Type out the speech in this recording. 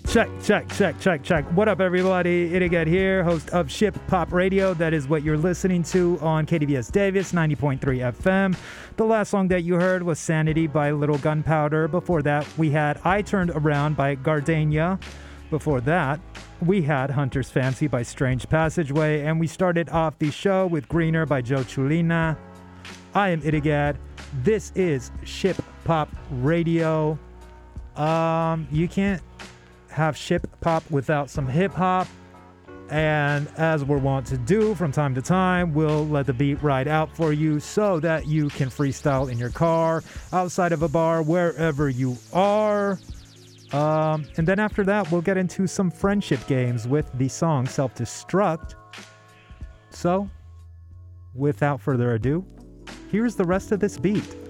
Check. What up, everybody? Itigat here, host of Ship Pop Radio. That is what you're listening to on KDVS Davis, 90.3 FM. The last song that you heard was Sanity by Little Gunpowder. Before that, we had I Turned Around by Gardenia. Before that, we had Hunter's Fancy by Strange Passageway. And we started off the show with Greener by Joe Chulina. I am Itigat. This is Ship Pop Radio. You can't have ship pop without some hip hop, and as we're wont to do from time to time, we'll let the beat ride out for you so that you can freestyle in your car, outside of a bar, wherever you are. And then after that, we'll get into some friendship games with the song Self-Destruct. So, without further ado, here's the rest of this beat.